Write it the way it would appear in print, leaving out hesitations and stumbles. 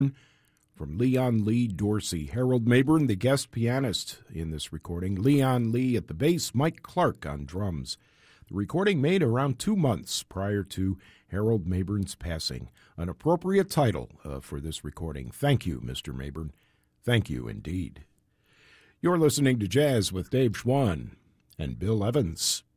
from Leon Lee Dorsey. Harold Mabern, the guest pianist in this recording. Leon Lee at the bass, Mike Clark on drums. The recording made around 2 months prior to Harold Mabern's passing. An appropriate title for this recording. Thank you, Mr. Mabern. Thank you indeed. You're listening to Jazz with Dave Schwann and Bill Evans.